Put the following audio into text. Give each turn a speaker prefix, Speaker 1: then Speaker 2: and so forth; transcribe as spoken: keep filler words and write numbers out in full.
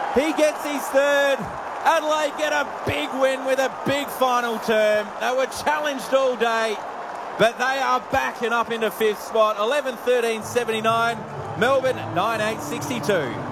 Speaker 1: He gets his third. Adelaide get a big win with a big final term. They were challenged all day, but they are backing up into fifth spot. eleven thirteen seventy-nine. Melbourne nine eight sixty-two.